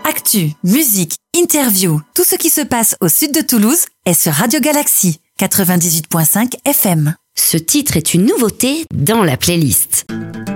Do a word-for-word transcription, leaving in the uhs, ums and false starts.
Actu, musique, interview, tout ce qui se passe au sud de Toulouse est sur Radio Galaxy, quatre-vingt-dix-huit virgule cinq F M. Ce titre est une nouveauté dans la playlist.